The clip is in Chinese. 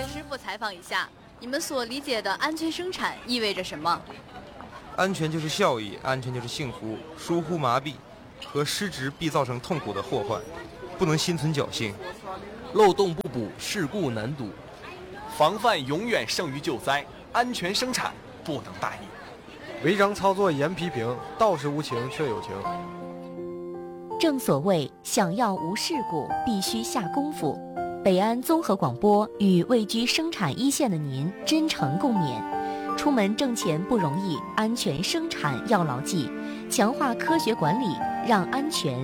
师傅采访一下，你们所理解的安全生产意味着什么？ 安全就是效益，安全就是幸福。疏忽麻痹和失职必造成痛苦的祸患，不能心存侥幸。 漏洞不补，事故难堵。 防范永远胜于救灾，安全生产不能大意。 违章操作严批评，道是无情却有情。 正所谓想要无事故，必须下功夫。北安综合广播与位居生产一线的您真诚共勉。出门挣钱不容易，安全生产要牢记，强化科学管理，让安全